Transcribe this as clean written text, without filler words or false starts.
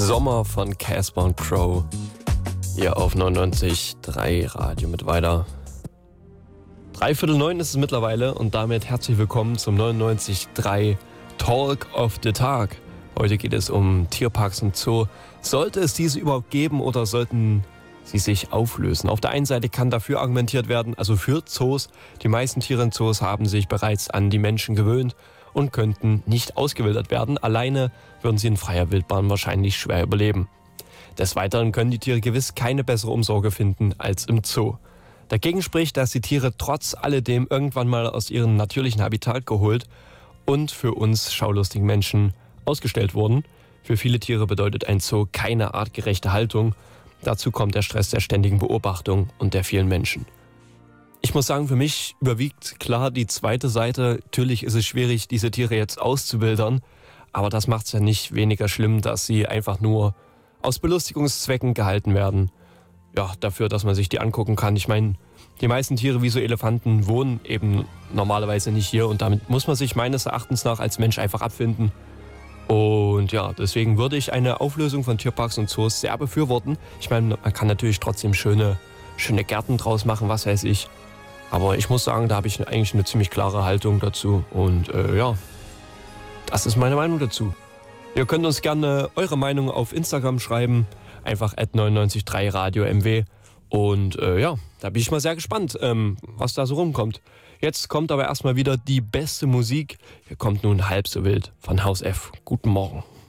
Sommer von Casper und Crow. Hier auf 99.3 Radio mit weiter. 8:45 ist es mittlerweile und damit herzlich willkommen zum 99.3 Talk of the Tag. Heute geht es um Tierparks und Zoo. Sollte es diese überhaupt geben oder sollten sie sich auflösen? Auf der einen Seite kann dafür argumentiert werden, also für Zoos. Die meisten Tiere in Zoos haben sich bereits an die Menschen gewöhnt und könnten nicht ausgewildert werden. Alleine würden sie in freier Wildbahn wahrscheinlich schwer überleben. Des Weiteren können die Tiere gewiss keine bessere Umsorge finden als im Zoo. Dagegen spricht, dass die Tiere trotz alledem irgendwann mal aus ihrem natürlichen Habitat geholt und für uns schaulustigen Menschen ausgestellt wurden. Für viele Tiere bedeutet ein Zoo keine artgerechte Haltung. Dazu kommt der Stress der ständigen Beobachtung und der vielen Menschen. Ich muss sagen, für mich überwiegt klar die zweite Seite. Natürlich ist es schwierig, diese Tiere jetzt auszuwildern, aber das macht es ja nicht weniger schlimm, dass sie einfach nur aus Belustigungszwecken gehalten werden. Ja, dafür, dass man sich die angucken kann. Ich meine, die meisten Tiere wie so Elefanten wohnen eben normalerweise nicht hier und damit muss man sich meines Erachtens nach als Mensch einfach abfinden. Und ja, deswegen würde ich eine Auflösung von Tierparks und Zoos sehr befürworten. Ich meine, man kann natürlich trotzdem schöne Gärten draus machen, was weiß ich. Aber ich muss sagen, da habe ich eigentlich eine ziemlich klare Haltung dazu. Und ja, das ist meine Meinung dazu. Ihr könnt uns gerne eure Meinung auf Instagram schreiben. Einfach @993radiomw. Und ja, da bin ich mal sehr gespannt, was da so rumkommt. Jetzt kommt aber erstmal wieder die beste Musik. Hier kommt nun Halb so wild von Haus F. Guten Morgen.